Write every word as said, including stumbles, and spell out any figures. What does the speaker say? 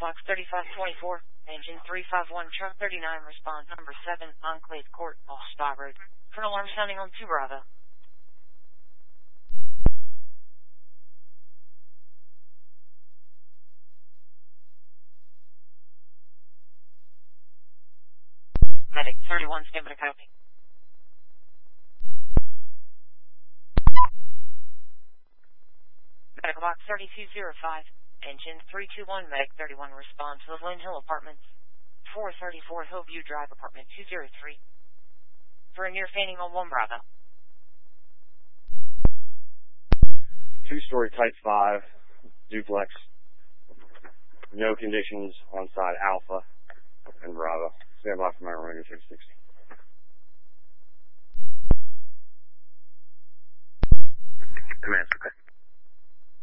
Box thirty-five twenty-four, engine three five one, truck thirty-nine, response number seven, Enclave Court, off Spa Road. Current alarm sounding on two Bravo. Medic thirty-one, stand by to copy. Medical Box thirty-two oh five, engine three two one, Medic thirty-one, respond to the Lynn Hill Apartments, four thirty-four Hillview Drive, Apartment two oh three. For a near fainting on one Bravo. Two-story Type five, duplex, no conditions on side Alpha and Bravo. Stand by for my Ranger six sixty. Command, okay.